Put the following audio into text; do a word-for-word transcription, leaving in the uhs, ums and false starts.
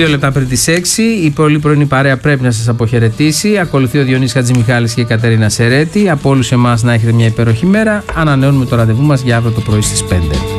Δύο λεπτά πριν τις έξι, η πολύ πρωινή παρέα πρέπει να σας αποχαιρετήσει. Ακολουθεί ο Διονύσης Χατζημιχάλης και η Κατερίνα Σερέτη. Από όλους εμάς να έχετε μια υπέροχη μέρα. Ανανεώνουμε το ραντεβού μας για αύριο το πρωί στις πέντε.